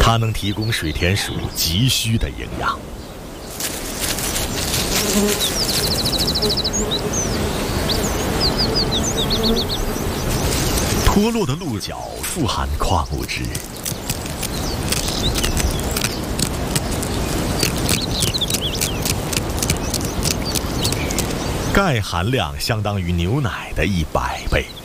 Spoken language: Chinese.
它能提供水田鼠急需的营养。脱落的鹿角富含矿物质，钙含量相当于牛奶的100倍。